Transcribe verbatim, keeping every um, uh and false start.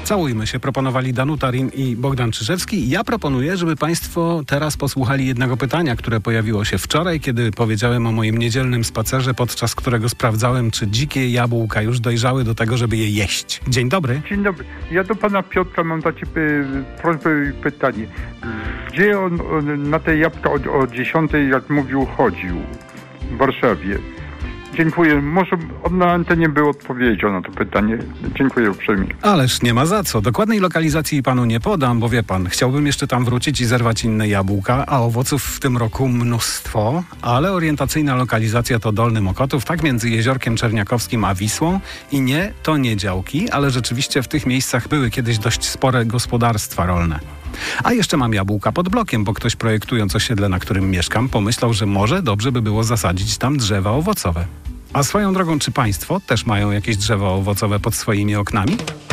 Całujmy się, proponowali Danuta Rin i Bogdan Czyżewski. Ja proponuję, żeby Państwo teraz posłuchali jednego pytania, które pojawiło się wczoraj, kiedy powiedziałem o moim niedzielnym spacerze, podczas którego sprawdzałem, czy dzikie jabłka już dojrzały do tego, żeby je jeść. Dzień dobry. Dzień dobry. Ja do pana Piotra mam takie py- prośbę i pytanie. Gdzie on, on na te jabłka o, o dziesiątej, jak mówił, chodził w Warszawie? Dziękuję. Może on na antenie by odpowiedział na to pytanie. Dziękuję uprzejmie. Ależ nie ma za co. Dokładnej lokalizacji panu nie podam, bo wie pan, chciałbym jeszcze tam wrócić i zerwać inne jabłka, a owoców w tym roku mnóstwo, ale orientacyjna lokalizacja to Dolny Mokotów, tak między Jeziorkiem Czerniakowskim a Wisłą. I nie, to nie działki, ale rzeczywiście w tych miejscach były kiedyś dość spore gospodarstwa rolne. A jeszcze mam jabłka pod blokiem, bo ktoś projektując osiedle, na którym mieszkam, pomyślał, że może dobrze by było zasadzić tam drzewa owocowe. A swoją drogą, czy państwo też mają jakieś drzewa owocowe pod swoimi oknami?